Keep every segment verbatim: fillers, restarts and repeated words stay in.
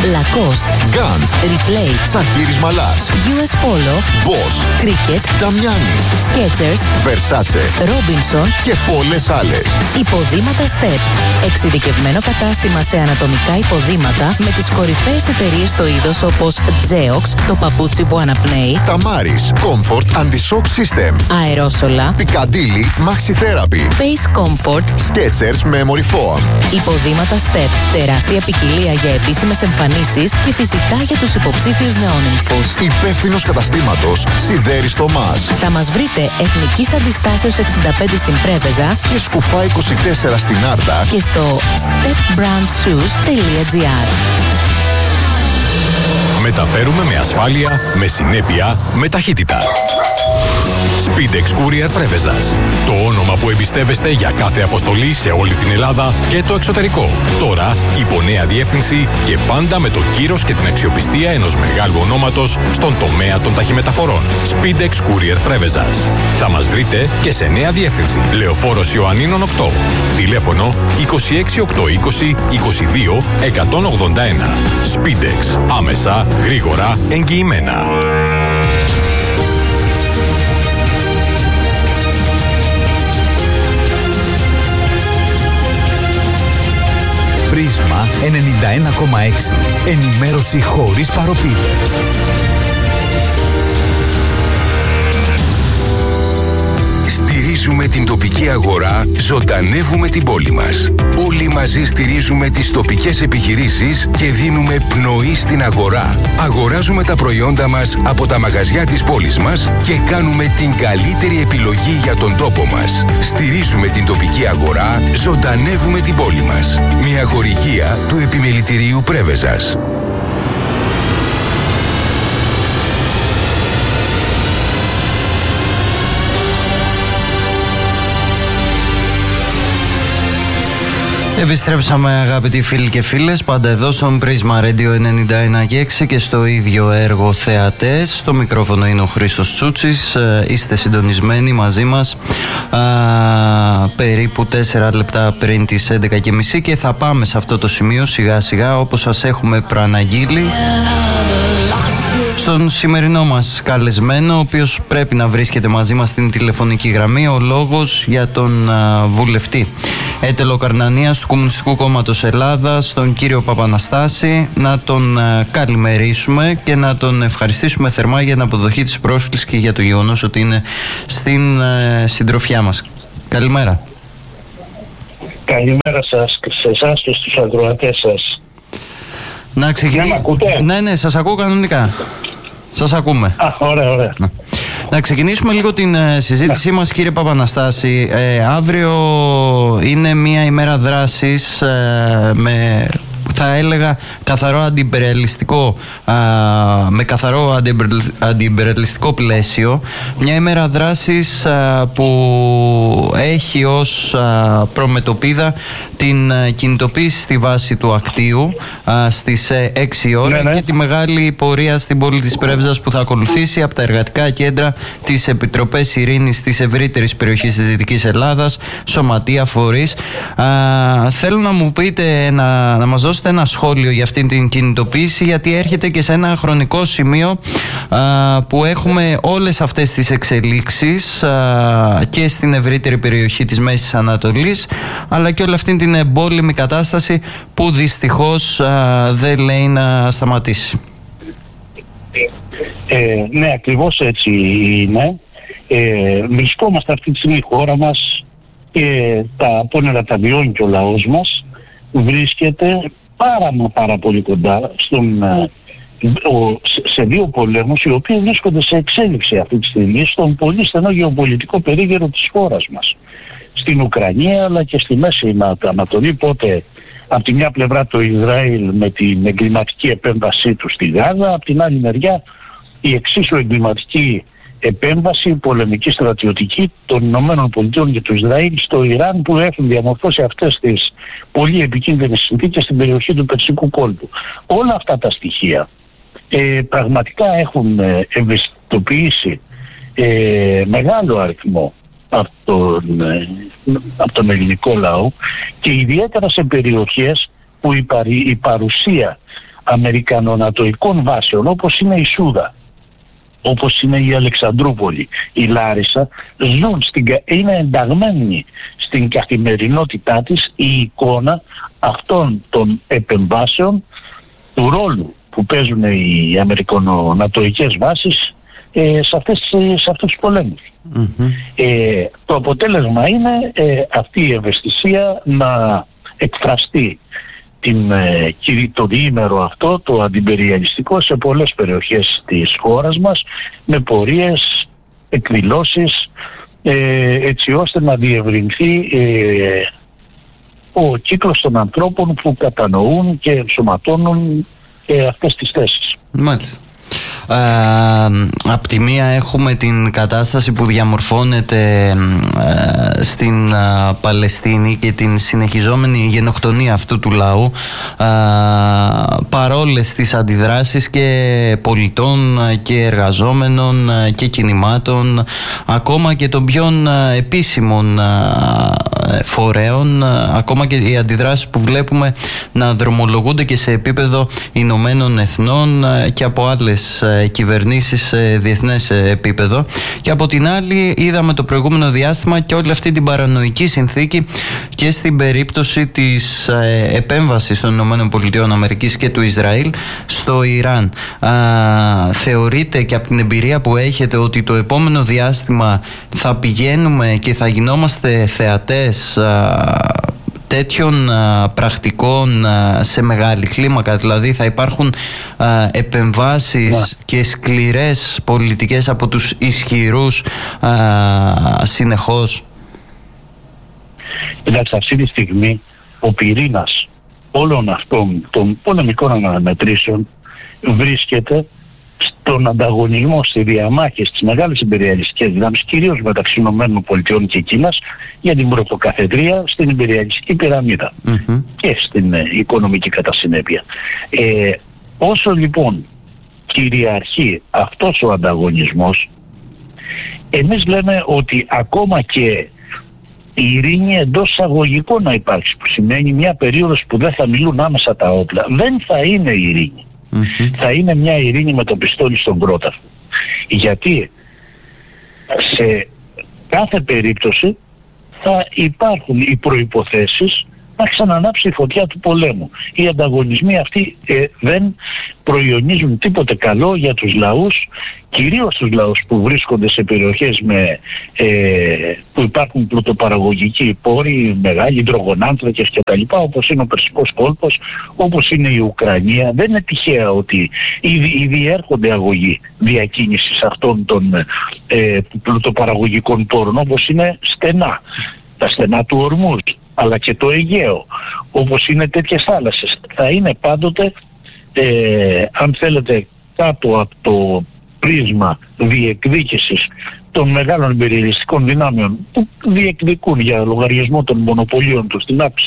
Lacoste, Gant, Replay, Τσακίρης Μαλάς, γιου ες Polo, Bosch, Cricket, Damiani, Skechers, Versace Robinson και πολλές άλλες. Υποδήματα Step. Εξειδικευμένο κατάστημα σε ανατομικά υποδήματα με τις κορυφαίες εταιρείες στο είδος όπως Geox, το παπούτσι που αναπνέει, Tamaris, Comfort Anti-Shock System, αερόσολα, Piccadilly, Maxi Therapy, Pace Comfort, Skechers Memory Foam. υποδήματα Step. Τεράστια ποικιλία για επίσημες εμφανίσεις και φυσικά για τους υποψήφιους νεόνυμφους. Υπεύθυνος καταστήματος Σιδέρης Θωμάς Θα μας βρείτε Εθνικής Αντιστάσεως εξήντα πέντε στην Πρέβεζα και Σκουφά είκοσι τέσσερα στην Άρτα και στο step brand shoes τελεία τζι άρ. Μεταφέρουμε με ασφάλεια, με συνέπεια, με ταχύτητα. Speedex Courier Πρέβεζας. Το όνομα που εμπιστεύεστε για κάθε αποστολή σε όλη την Ελλάδα και το εξωτερικό. Τώρα υπό νέα διεύθυνση και πάντα με το κύρος και την αξιοπιστία ενός μεγάλου ονόματος στον τομέα των ταχυμεταφορών. Speedex Courier Πρέβεζας. Θα μας βρείτε και σε νέα διεύθυνση. Λεωφόρος Ιωαννίνων οκτώ. Τηλέφωνο είκοσι έξι οκτακόσια είκοσι είκοσι δύο εκατόν ογδόντα ένα. Speedex. Άμεσα, γρήγορα, εγγυημένα. Πρίσμα ενενήντα ένα κόμμα έξι. Ενημέρωση χωρίς παροπίδες. Στηρίζουμε την τοπική αγορά, ζωντανεύουμε την πόλη μας. Όλοι μαζί στηρίζουμε τις τοπικές επιχειρήσεις και δίνουμε πνοή στην αγορά. Αγοράζουμε τα προϊόντα μας από τα μαγαζιά της πόλης μας και κάνουμε την καλύτερη επιλογή για τον τόπο μας. Στηρίζουμε την τοπική αγορά, ζωντανεύουμε την πόλη μας. Μια χορηγία του Επιμελητηρίου Πρέβεζας. Επιστρέψαμε αγαπητοί φίλοι και φίλες, πάντα εδώ στον Πρίσμα Radio ενενήντα ένα και έξι και στο ίδιο έργο θεατές. Στο μικρόφωνο είναι ο Χρήστος Τσούτσης, είστε συντονισμένοι μαζί μας α, περίπου τέσσερα λεπτά πριν τις έντεκα και μισή και θα πάμε σε αυτό το σημείο σιγά σιγά όπως σας έχουμε προαναγγείλει στον σημερινό μας καλεσμένο, ο οποίος πρέπει να βρίσκεται μαζί μας στην τηλεφωνική γραμμή, ο λόγος για τον α, βουλευτή Ετελοκαρνανίας του Κομμουνιστικού Κόμματος Ελλάδας, τον κύριο Παπαναστάση, να τον α, καλημερίσουμε και να τον ευχαριστήσουμε θερμά για την αποδοχή της πρόσκλησης και για το γεγονός ότι είναι στην α, συντροφιά μας. Καλημέρα. Καλημέρα σας και σε εσάς και στους ακροατές σας. Να ξεκινήσουμε. Ναι, ναι, σας ακούω κανονικά. Σας ακούμε. Α, ωραία, ωραία. Να, να ξεκινήσουμε λίγο την ε, συζήτησή μας, κύριε Παπαναστάση. Ε, αύριο είναι μια ημέρα δράσης ε, με, θα έλεγα, καθαρό αντιιμπεριαλιστικό, α, με καθαρό αντιιμπεριαλιστικό πλαίσιο. Μια ημέρα δράσης α, που έχει ως α, προμετωπίδα την α, κινητοποίηση στη βάση του Ακτίου α, στις έξι ώρα, ναι, ναι. και τη μεγάλη πορεία στην πόλη της Πρέβεζας που θα ακολουθήσει από τα εργατικά κέντρα, τις επιτροπές ειρήνης της ευρύτερης περιοχής της Δυτικής Ελλάδας, σωματεία, φορείς. Α, θέλω να μου πείτε, να, να μας δώσετε ένα σχόλιο για αυτήν την κινητοποίηση, γιατί έρχεται και σε ένα χρονικό σημείο α, που έχουμε όλες αυτές τις εξελίξεις α, και στην ευρύτερη περιοχή της Μέσης Ανατολής, αλλά και όλη αυτή την εμπόλεμη κατάσταση που δυστυχώς α, δεν λέει να σταματήσει. Ε, ναι, ακριβώς έτσι είναι. Ε, βρισκόμαστε αυτή τη στιγμή η χώρα μας και τα απόνερα τα βιώνει και ο λαός μας βρίσκεται πάρα μα πάρα πολύ κοντά στον, ο, σε δύο πολέμους οι οποίοι βρίσκονται σε εξέλιξη αυτή τη στιγμή στον πολύ στενό γεωπολιτικό περίγυρο της χώρας μας, στην Ουκρανία αλλά και στη Μέση Ανατολή. Πότε από τη μια πλευρά το Ισραήλ με την εγκληματική επέμβασή του στη Γάζα, από την άλλη μεριά η εξίσου εγκληματική επέμβαση πολεμική στρατιωτική των Ηνωμένων Πολιτειών και του Ισραήλ στο Ιράν, που έχουν διαμορφώσει αυτές τις πολύ επικίνδυνες συνθήκες στην περιοχή του Περσικού κόλπου. Όλα αυτά τα στοιχεία ε, πραγματικά έχουν ε, ευαισθητοποιήσει ε, μεγάλο αριθμό από τον, ε, από τον ελληνικό λαό και ιδιαίτερα σε περιοχές που η, παρη, η παρουσία αμερικανονατοικών βάσεων, όπως είναι η Σούδα, όπως είναι η Αλεξανδρούπολη, η Λάρισα, ζουν στην, είναι ενταγμένοι στην καθημερινότητά της η εικόνα αυτών των επεμβάσεων, του ρόλου που παίζουν οι αμερικανονατοικές βάσεις ε, σε, αυτές, σε αυτούς τους πολέμους. Mm-hmm. Ε, το αποτέλεσμα είναι ε, αυτή η ευαισθησία να εκφραστεί την, ε, το διήμερο αυτό, το αντιπεριαλιστικό, σε πολλές περιοχές της χώρας μας, με πορείες, εκδηλώσεις, ε, έτσι ώστε να διευρυνθεί ε, ο κύκλος των ανθρώπων που κατανοούν και ενσωματώνουν ε, αυτές τις θέσεις. Μάλιστα. Ε, απ' τη μία έχουμε την κατάσταση που διαμορφώνεται ε, στην ε, Παλαιστίνη και την συνεχιζόμενη γενοκτονία αυτού του λαού, ε, παρόλες τις αντιδράσεις και πολιτών και εργαζόμενων και κινημάτων, ακόμα και των πιο επίσημων φορέων, ακόμα και οι αντιδράσεις που βλέπουμε να δρομολογούνται και σε επίπεδο Ηνωμένων Εθνών και από άλλες κυβερνήσεις σε διεθνές επίπεδο. Και από την άλλη είδαμε το προηγούμενο διάστημα και όλη αυτή την παρανοϊκή συνθήκη και στην περίπτωση της επέμβασης των Ηνωμένων Πολιτειών Αμερικής και του Ισραήλ στο Ιράν. Α, θεωρείτε και από την εμπειρία που έχετε ότι το επόμενο διάστημα θα πηγαίνουμε και θα γινόμαστε θεατές α, τέτοιων α, πρακτικών α, σε μεγάλη κλίμακα, δηλαδή θα υπάρχουν α, επεμβάσεις yeah. και σκληρές πολιτικές από τους ισχυρούς α, συνεχώς? Εντάξει, αυτή τη στιγμή ο πυρήνας όλων αυτών των πολεμικών αναμετρήσεων βρίσκεται στον ανταγωνισμό, στη διαμάχη στις μεγάλες imperialistικές δυνάμεις, κυρίως μεταξύ ΗΠΑ και Κίνας, για την πρωτοκαθεδρία στην imperialistική πυραμίδα mm-hmm. και στην ε, οικονομική κατά συνέπεια. Ε, όσο λοιπόν κυριαρχεί αυτός ο ανταγωνισμός, εμείς λέμε ότι ακόμα και η ειρήνη εντός εισαγωγικών να υπάρξει, που σημαίνει μια περίοδος που δεν θα μιλούν άμεσα τα όπλα, δεν θα είναι ειρήνη. Mm-hmm. Θα είναι μια ειρήνη με το πιστόλι στον κρόταφο. Γιατί σε κάθε περίπτωση θα υπάρχουν οι προϋποθέσεις να ξανανάψει η φωτιά του πολέμου. Οι ανταγωνισμοί αυτοί ε, δεν προϊονίζουν τίποτε καλό για τους λαούς, κυρίως τους λαούς που βρίσκονται σε περιοχές με, ε, που υπάρχουν πρωτοπαραγωγικοί πόροι, μεγάλοι υδρογονάνθρακες κτλ., όπως είναι ο Περσικός κόλπος, όπως είναι η Ουκρανία. Δεν είναι τυχαία ότι ήδη, ήδη έρχονται αγωγοί διακίνησης αυτών των ε, πρωτοπαραγωγικών πόρων, όπως είναι στενά, τα στενά του Ορμούζ, αλλά και το Αιγαίο, όπως είναι τέτοιες θάλασσες. Θα είναι πάντοτε, ε, αν θέλετε, κάτω από το πρίσμα διεκδίκησης των μεγάλων υπεριαλιστικών δυνάμεων που διεκδικούν για λογαριασμό των μονοπωλίων τους την αύξηση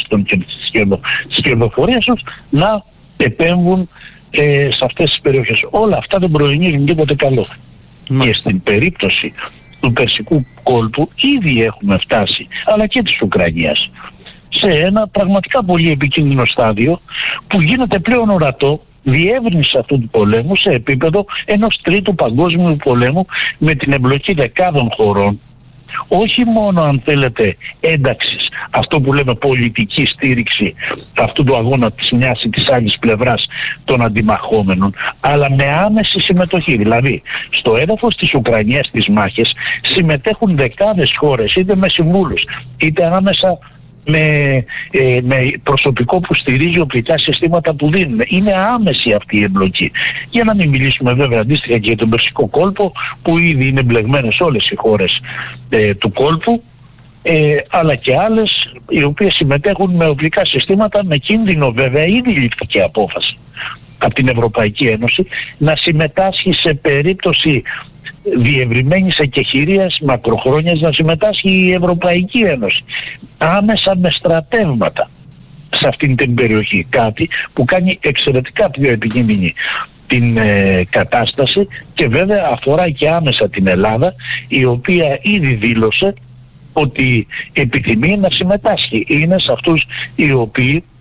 της κερδοφορίας τους, να επέμβουν ε, σε αυτές τις περιοχές. Όλα αυτά δεν προενίζουν τίποτε καλό. Mm. Και στην περίπτωση του Περσικού κόλπου ήδη έχουμε φτάσει, αλλά και της Ουκρανίας, σε ένα πραγματικά πολύ επικίνδυνο στάδιο που γίνεται πλέον ορατό διεύρυνση αυτού του πολέμου σε επίπεδο ενός τρίτου παγκόσμιου πολέμου, με την εμπλοκή δεκάδων χωρών, όχι μόνο, αν θέλετε, ένταξης, αυτό που λέμε πολιτική στήριξη αυτού του αγώνα της μιας ή της άλλης πλευράς των αντιμαχόμενων, αλλά με άμεση συμμετοχή. Δηλαδή, στο έδαφος της Ουκρανίας στις μάχες συμμετέχουν δεκάδες χώρες, είτε με συμβούλους, είτε άμεσα με, ε, με προσωπικό που στηρίζει οπλικά συστήματα που δίνουν. Είναι άμεση αυτή η εμπλοκή. Για να μην μιλήσουμε βέβαια αντίστοιχα και για τον Περσικό κόλπο, που ήδη είναι εμπλεγμένες όλες οι χώρες ε, του κόλπου, ε, αλλά και άλλες οι οποίες συμμετέχουν με οπλικά συστήματα, με κίνδυνο βέβαια, ήδη λήφθηκε απόφαση από την Ευρωπαϊκή Ένωση να συμμετάσχει σε περίπτωση διευρυμένης εκεχηρίας μακροχρόνιας, να συμμετάσχει η Ευρωπαϊκή Ένωση άμεσα με στρατεύματα σε αυτήν την περιοχή, κάτι που κάνει εξαιρετικά πιο επικίνδυνη την ε, κατάσταση, και βέβαια αφορά και άμεσα την Ελλάδα, η οποία ήδη δήλωσε ότι επιθυμεί να συμμετάσχει. Είναι σε αυτούς οι οποίοι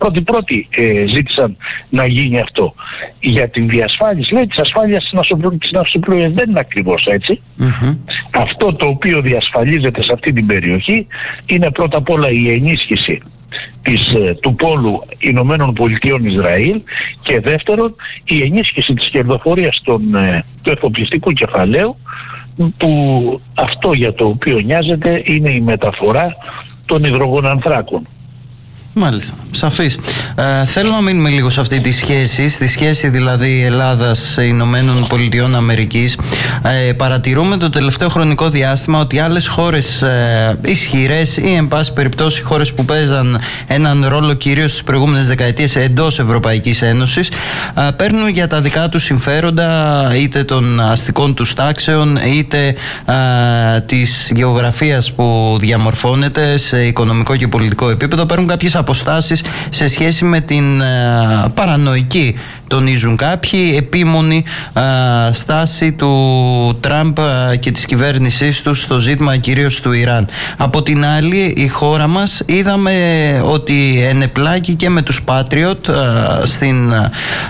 πρώτοι-πρώτοι ε, ζήτησαν να γίνει αυτό. Για την διασφάλιση, λέει, της ασφάλειας της ναυσιπλοείας δεν είναι ακριβώς έτσι. Mm-hmm. Αυτό το οποίο διασφαλίζεται σε αυτή την περιοχή είναι πρώτα απ' όλα η ενίσχυση της, του πόλου Ηνωμένων Πολιτειών Ισραήλ και δεύτερον η ενίσχυση της κερδοφορίας των, του εφοπλιστικού κεφαλαίου, που αυτό για το οποίο νοιάζεται είναι η μεταφορά των υδρογονανθράκων. Μάλιστα, σαφής. Ε, θέλω να μείνουμε λίγο σε αυτή τη σχέση, στη σχέση δηλαδή Ελλάδας-Ηνωμένων Πολιτειών Αμερικής. Ε, παρατηρούμε το τελευταίο χρονικό διάστημα ότι άλλες χώρες ε, ισχυρές ή εν πάση περιπτώσει χώρες που παίζαν έναν ρόλο κυρίως στις προηγούμενες δεκαετίες εντός Ευρωπαϊκής Ένωσης ε, παίρνουν για τα δικά τους συμφέροντα, είτε των αστικών τους τάξεων είτε ε, της γεωγραφίας που διαμορφώνεται σε οικονομικό και πολιτικό επίπεδο, παίρνουν κάποιες αποστάσεις σε σχέση με την ε, παρανοϊκή, τονίζουν κάποιοι, επίμονη ε, στάση του Τραμπ ε, και της κυβέρνησής του στο ζήτημα κυρίως του Ιράν. Από την άλλη, η χώρα μας είδαμε ότι ενεπλάκη και με τους Patriot ε, στην ε,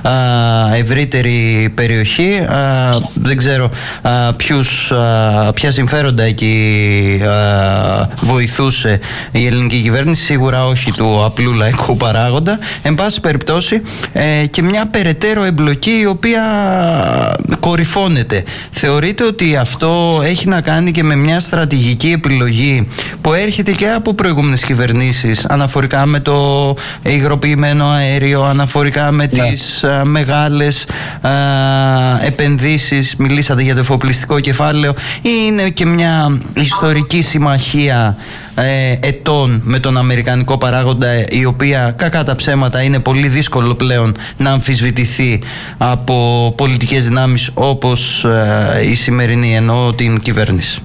ευρύτερη περιοχή. Ε, δεν ξέρω ε, ποιους, ε, ποια συμφέροντα εκεί ε, βοηθούσε η ελληνική κυβέρνηση, σίγουρα όχι του απλού λαϊκού παράγοντα. Εν πάση περιπτώσει ε, και μια περαιτέρω εμπλοκή η οποία κορυφώνεται. Θεωρείτε ότι αυτό έχει να κάνει και με μια στρατηγική επιλογή που έρχεται και από προηγούμενες κυβερνήσεις αναφορικά με το υγροποιημένο αέριο, αναφορικά με ναι. τις α, μεγάλες α, επενδύσεις, μιλήσατε για το εφοπλιστικό κεφάλαιο, ή είναι και μια ιστορική συμμαχία Ε, ετών με τον αμερικανικό παράγοντα, η οποία κακά τα ψέματα είναι πολύ δύσκολο πλέον να αμφισβητηθεί από πολιτικές δυνάμεις όπως ε, η σημερινή, εννοώ την κυβέρνηση?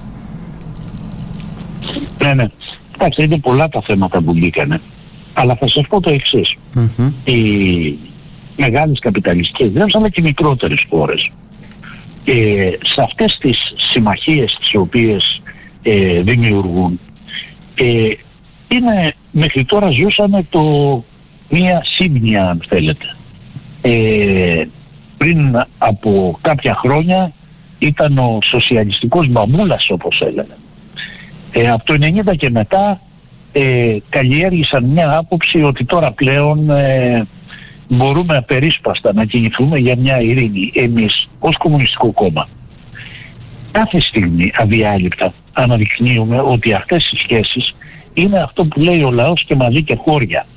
Ναι, ναι. Κοιτάξτε, είναι πολλά τα θέματα που μπήκανε, αλλά θα σας πω το εξής. Mm-hmm. Οι μεγάλες καπιταλιστικές δυνάμεις, αλλά και οι μικρότερες χώρες, ε, σε αυτές τις συμμαχίες τις οποίες ε, δημιουργούν, Ε, είναι, μέχρι τώρα ζούσαμε το μία σύμπνοια, αν θέλετε. Ε, πριν από κάποια χρόνια ήταν ο σοσιαλιστικός μπαμούλας, όπως έλεγαν. Ε, από το ενενήντα και μετά ε, καλλιέργησαν μια άποψη ότι τώρα πλέον ε, μπορούμε απερίσπαστα να κινηθούμε για μια ειρήνη, εμείς ως Κομμουνιστικό Κόμμα. Κάθε στιγμή αδιάλειπτα αναδεικνύουμε ότι αυτές οι σχέσεις είναι αυτό που λέει ο λαός και μαζί και χώρια.